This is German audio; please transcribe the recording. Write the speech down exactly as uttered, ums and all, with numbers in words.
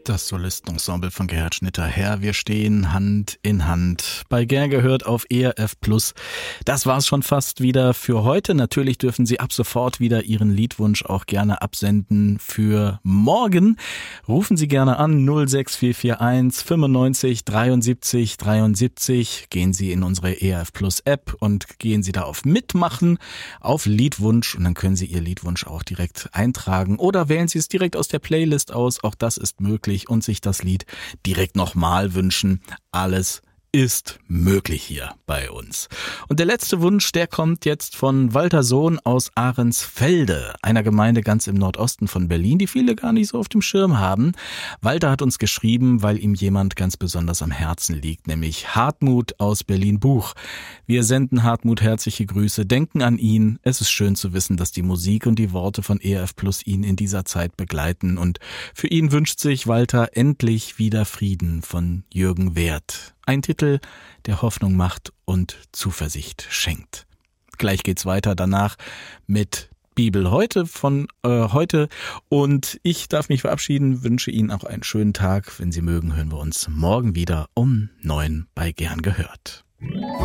Das Solistenensemble von Gerhard Schnitter her. Wir stehen Hand in Hand bei Gern gehört auf E R F Plus. Das war's schon fast wieder für heute. Natürlich dürfen Sie ab sofort wieder Ihren Liedwunsch auch gerne absenden für morgen. Rufen Sie gerne an null sechs vier vier eins fünfundneunzig dreiundsiebzig dreiundsiebzig. Gehen Sie in unsere E R F Plus App und gehen Sie da auf Mitmachen, auf Liedwunsch und dann können Sie Ihr Liedwunsch auch direkt eintragen oder wählen Sie es direkt aus der Playlist aus. Auch das ist möglich. Und sich das Lied direkt nochmal wünschen. Alles ist möglich hier bei uns. Und der letzte Wunsch, der kommt jetzt von Walter Sohn aus Ahrensfelde, einer Gemeinde ganz im Nordosten von Berlin, die viele gar nicht so auf dem Schirm haben. Walter hat uns geschrieben, weil ihm jemand ganz besonders am Herzen liegt, nämlich Hartmut aus Berlin-Buch. Wir senden Hartmut herzliche Grüße, denken an ihn. Es ist schön zu wissen, dass die Musik und die Worte von E R F Plus ihn in dieser Zeit begleiten. Und für ihn wünscht sich Walter endlich wieder Frieden von Jürgen Werth. Ein Titel, der Hoffnung macht und Zuversicht schenkt. Gleich geht's weiter danach mit Bibel heute von äh, heute und ich darf mich verabschieden, wünsche Ihnen auch einen schönen Tag. Wenn Sie mögen, hören wir uns morgen wieder um neun bei Gern gehört.